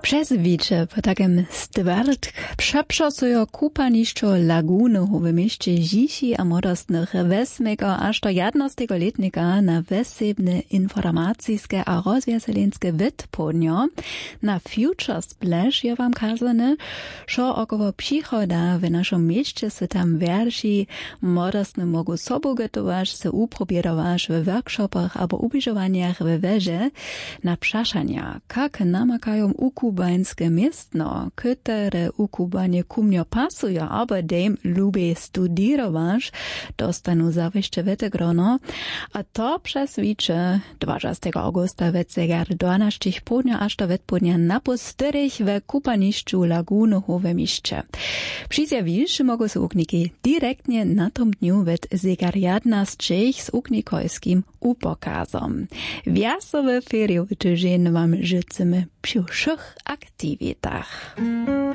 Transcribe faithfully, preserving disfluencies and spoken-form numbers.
Přezwicze po takim stwardk przeprzasują kupaniszczo laguny w mieście Ziši a modostnych wesmego aż do jedenastego letnika na wesebne informacyjskie a rozweselinskie wytpodnio. Na Future Splash je wam kazane, że około przychoda w naszym mieście se tam wierši modostne mogą sobą gotować, se uprobierować w workshopach albo ubliżowaniach w weże na przaszania, jak namakają ukubańskie miestno, które ukubanie kumnio pasują, aber dem lubię studiować, dostanu zawieszcze wetegrono, a to przez wicze dwudziestego augusta w zegar dwanaście południa aż do wetpołudnia na postyrych w kupaniszczu Laguny w mieście. Przyzjawisz mogą się ukniki direktnie na tom dniu w zegar jedenaście z uknikojskim upokazom. Wiasowe feriowy tydzień wam życzymy przy wszech aktywitach.